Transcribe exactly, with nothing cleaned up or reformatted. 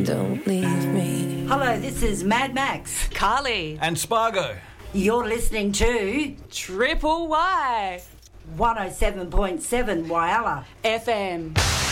Don't leave me. Hello, this is Mad Max. Carly. And Spargo. You're listening to Triple Y. one oh seven point seven Whyalla F M.